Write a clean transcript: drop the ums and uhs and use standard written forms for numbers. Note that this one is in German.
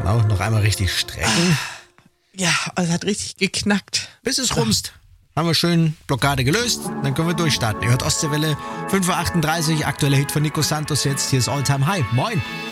Genau, noch einmal richtig strecken. Ja, es hat richtig geknackt. Bis es rumst. Haben wir schön Blockade gelöst, dann können wir durchstarten. Ihr hört Ostseewelle 5.38 Uhr, aktueller Hit von Nico Santos jetzt. Hier ist All Time High. Moin.